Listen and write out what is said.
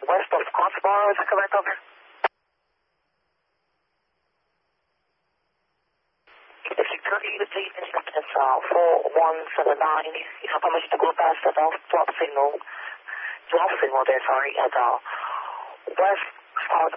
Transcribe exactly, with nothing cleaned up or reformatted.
west of Scottsboro, is that correct, over? The security unity is uh, four one seven nine. You have permission to go past the drop signal, drop signal there, sorry, at uh, west Scott